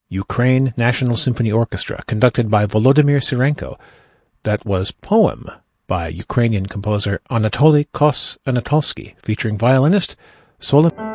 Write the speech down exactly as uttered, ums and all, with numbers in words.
Ukraine National Symphony Orchestra, conducted by Volodymyr Sirenko. That was Poem by Ukrainian composer Anatoly Kos-Anatolsky, featuring violinist Solim.